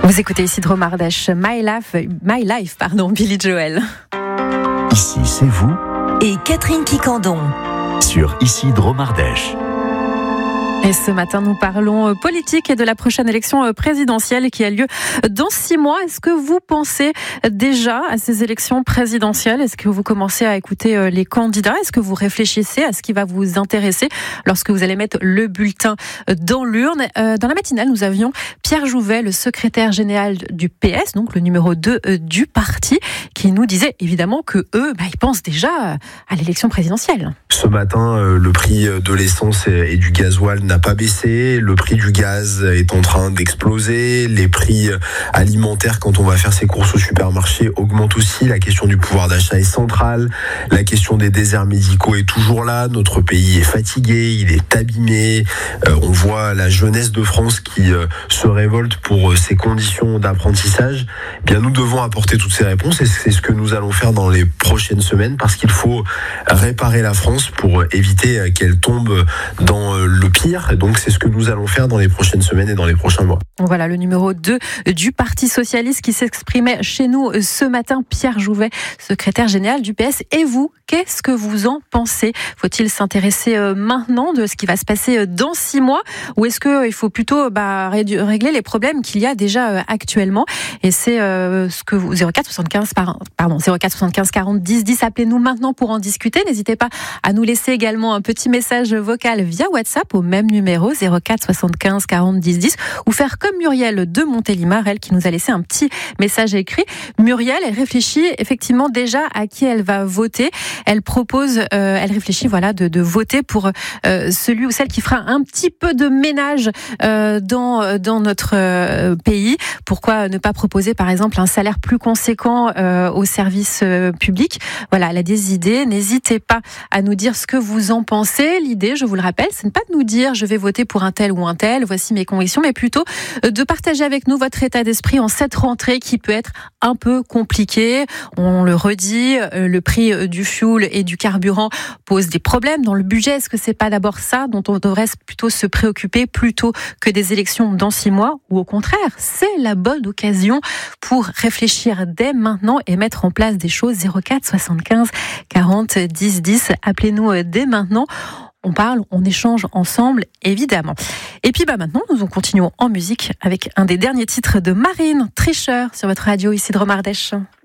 Vous écoutez ici Dromardèche, My Life, Billy Joel. Ici, c'est vous et Catherine Quicandon sur Ici Dromardèche. Et ce matin, nous parlons politique et de la prochaine élection présidentielle qui a lieu dans 6 mois. Est-ce que vous pensez déjà à ces élections présidentielles ? Est-ce que vous commencez à écouter les candidats ? Est-ce que vous réfléchissez à ce qui va vous intéresser lorsque vous allez mettre le bulletin dans l'urne ? Dans la matinale, nous avions Pierre Jouvet, le secrétaire général du PS, donc le numéro 2 du parti, qui nous disait évidemment que eux, ils pensent déjà à l'élection présidentielle. Ce matin, le prix de l'essence et du gasoil n'a pas baissé, le prix du gaz est en train d'exploser, les prix alimentaires quand on va faire ses courses au supermarché augmentent aussi, la question du pouvoir d'achat est centrale, la question des déserts médicaux est toujours là, notre pays est fatigué, il est abîmé, on voit la jeunesse de France qui se révolte pour ces conditions d'apprentissage. Bien, nous devons apporter toutes ces réponses et c'est ce que nous allons faire dans les prochaines semaines parce qu'il faut réparer la France pour éviter qu'elle tombe dans le pire. Donc c'est ce que nous allons faire dans les prochaines semaines et dans les prochains mois. Voilà le numéro 2 du Parti Socialiste qui s'exprimait chez nous ce matin, Pierre Jouvet, secrétaire général du PS. Et vous, qu'est-ce que vous en pensez ? Faut-il s'intéresser maintenant de ce qui va se passer dans 6 mois ou est-ce qu'il faut plutôt régler les problèmes qu'il y a déjà actuellement ? Et c'est ce que vous 04 75 40 10 10, appelez-nous maintenant pour en discuter. N'hésitez pas à nous laisser également un petit message vocal via WhatsApp au même numéro 04 75 40 10 10 ou faire comme Muriel de Montélimar, elle qui nous a laissé un petit message écrit. Muriel, elle réfléchit effectivement déjà à qui elle va voter. Elle propose, elle réfléchit de voter pour celui ou celle qui fera un petit peu de ménage dans notre pays. Pourquoi ne pas proposer par exemple un salaire plus conséquent au service public ? Voilà, elle a des idées. N'hésitez pas à nous dire ce que vous en pensez. L'idée, je vous le rappelle, c'est ne pas de nous dire je vais voter pour un tel ou un tel, voici mes convictions, mais plutôt de partager avec nous votre état d'esprit en cette rentrée qui peut être un peu compliquée. On le redit, le prix du fioul et du carburant pose des problèmes dans le budget. Est-ce que c'est pas d'abord ça dont on devrait plutôt se préoccuper plutôt que des élections dans 6 mois ou au contraire, c'est la bonne occasion pour réfléchir dès maintenant et mettre en place des choses. 04 75 40 10 10, appelez-nous dès maintenant. On parle, on échange ensemble, évidemment. Et puis maintenant, nous continuons en musique avec un des derniers titres de Marine, Tricheur, sur votre radio ici Dromardèche.